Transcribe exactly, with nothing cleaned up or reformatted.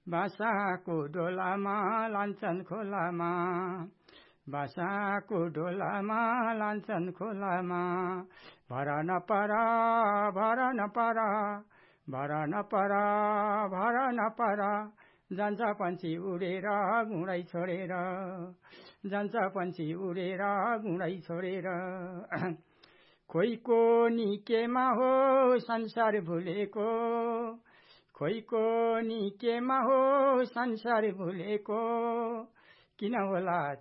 भाषाको डोलामा लान्छन् खोलामा, भाषाको डोलामा लान्छन् खोलामा, भर नपर भर नपर भर नपर भर नपर, जान्छ पन्छी उडेर गुँडै छोडेर, जान्छ पन्छी उडेर गुँडै छोडेर। खोइको निकेमा हो संसार भुलेको, खोइको निकेमा हो संसार भुलेको, किन होला